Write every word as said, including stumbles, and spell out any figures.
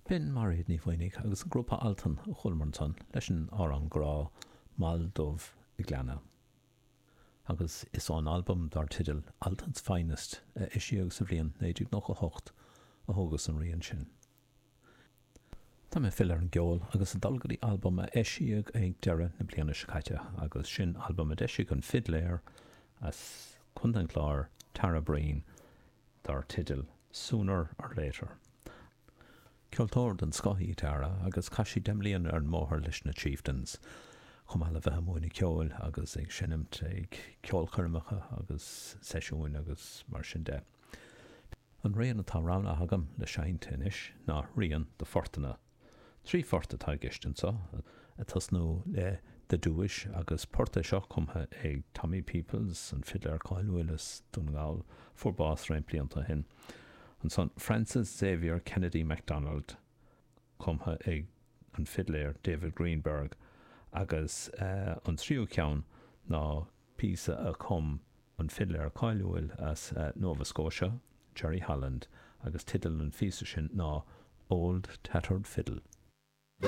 Bin mar iad ní bhainnig agus an grúpa altan a chulmarntan leis an árán grá Maldov i gleanna. Agus is an album dar tidal Altan's Finest a isiog sa bhliain néidir nach a hocht a hógus an rion sin. Tá mé fillar an geol agus a dalgarí album a isiog ag deire na bliana sicaite agus sin album a deisiog an fidléir as chundan chlár Tara Breen dar tidal Sooner or Later. Ceoltóir den scothí Tara agus caiisi demlíonn ar an móthir leis na Chieftains chum eile bheith móna ceol agus ag sinnimt ag ceol churmacha agus seisiún agus mar sin de. An rion atá rana hagam le seint inis ná rion de fortana. Trí forta tá gistan sa, a tas nó le de dúis agus porta seo cumtha ag Tommy Peoples an fiddler Kyle Willis dún gáil forbás rein blianta hin. An son Francis Xavier Kennedy MacDonald cumtha ag an fiddler David Greenberg agus uh, an tríú ceann ná písa a cum an fiddler Kyle Will as uh, Nova Scotia, Jerry Holland agus tidal an físa sin ná Old Tattered Fiddle.